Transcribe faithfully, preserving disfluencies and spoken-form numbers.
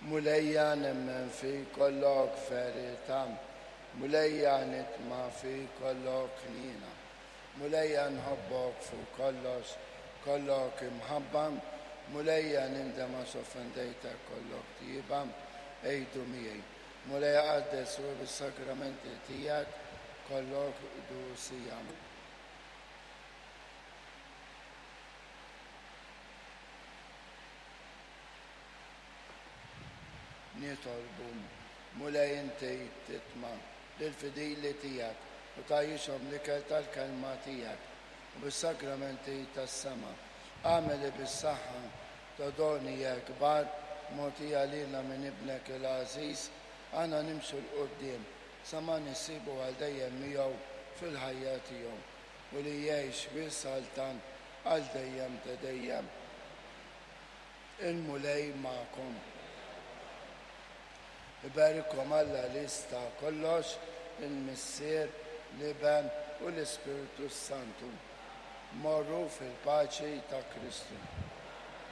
mulejja nemmen fi kollok verità, mulejja nitma fi kollok ħnina, mulejja nħobbok fuq kollox, kollok imħabba, mulejja nindema soffendejta kollok tijiba, ejdu miej, mulejja għaddes u bis-sakramenti tijak, kollok du sijam. Nitolbu mulej inti titma lil-fidili tijak u tajjishom l-ikel tal-kelma tijak u bis-sakramenti tas-sema. Għameli bis-saħħa ta' donija kbar motija lilna minn ibnek il-Aziz għana nimxu l-qoddim sama nisibu għal dejjem miegħu fil-ħajja tiegħu u li jgħix bis-saltan għal dejjem ta' dejjem. Il-mulej ma'kom. Ibarikom Alla lista kollox, il-Missier, l-Iben u l-Ispiritu Santu. Morru fil-paċi ta' Kristu.